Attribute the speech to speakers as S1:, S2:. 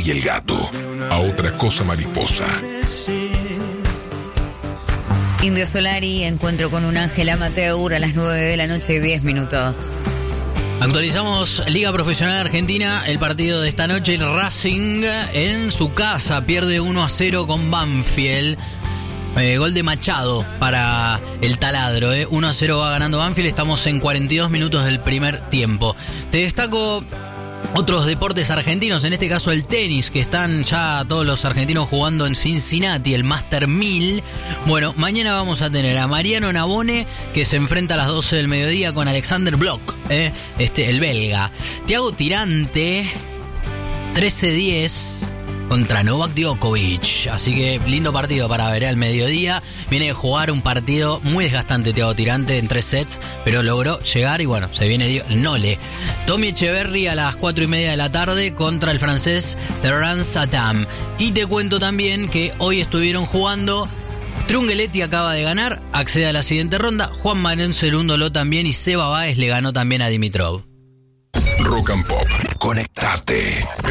S1: y el gato a otra cosa mariposa.
S2: Indio Solari, encuentro con un ángel amateur a las 9 de la noche y 10 minutos.
S3: Actualizamos Liga Profesional Argentina, el partido de esta noche, el Racing en su casa pierde 1-0 con Banfield. Gol de Machado para el taladro, 1-0 va ganando Banfield, estamos en 42 minutos del primer tiempo. Te destaco otros deportes argentinos, en este caso el tenis, que están ya todos los argentinos jugando en Cincinnati, el Master 1000. Bueno, mañana vamos a tener a Mariano Navone, que se enfrenta a las 12 del mediodía con Alexander Bloch, el belga. Thiago Tirante, 13-10 contra Novak Djokovic. Así que lindo partido para ver al mediodía. Viene de jugar un partido muy desgastante Thiago Tirante en 3 sets, pero logró llegar y bueno, se viene Nole. Tommy Echeverry a las 4:30 de la tarde contra el francés Terence Satam. Y te cuento también que hoy estuvieron jugando. Trungelliti acaba de ganar, accede a la siguiente ronda. Juan Manuel Cerúndolo también y Seba Báez le ganó también a Dimitrov.
S1: Rock and Pop. Conectate.